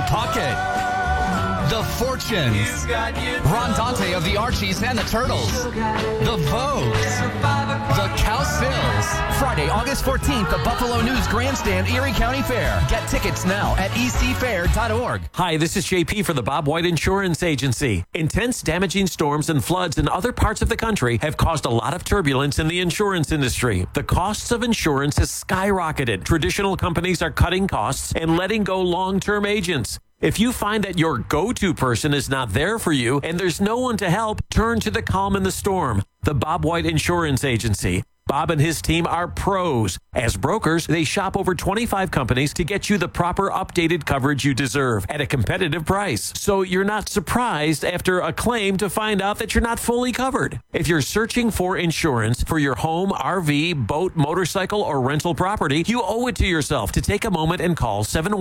Pocket, The Fortunes, Ron Dante of the Archies and the Turtles, The Vogues, The Cowsills. Friday, August 14th, the Buffalo News Grandstand, Erie County Fair. Get tickets now at ecfair.org. Hi, this is JP for the Bob White Insurance Agency. Intense damaging storms and floods in other parts of the country have caused a lot of turbulence in the insurance industry. The costs of insurance has skyrocketed. Traditional companies are cutting costs and letting go long-term agents. If you find that your go-to person is not there for you and there's no one to help, turn to the calm in the storm, the Bob White Insurance Agency. Bob and his team are pros. As brokers, they shop over 25 companies to get you the proper updated coverage you deserve at a competitive price. So you're not surprised after a claim to find out that you're not fully covered. If you're searching for insurance for your home, RV, boat, motorcycle, or rental property, you owe it to yourself to take a moment and call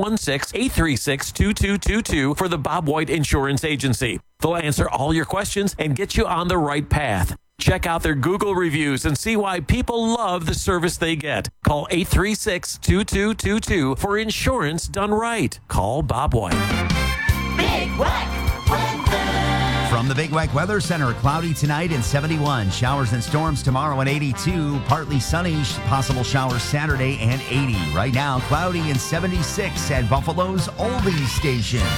716-836-2222 for the Bob White Insurance Agency. They'll answer all your questions and get you on the right path. Check out their Google reviews and see why people love the service they get. Call 836-2222 for insurance done right. Call Bob White. Big Wack Weather. From the Big Wack Weather Center, cloudy tonight and 71. Showers and storms tomorrow at 82. Partly sunny, possible showers Saturday and 80. Right now, cloudy and 76 at Buffalo's Oldies Station.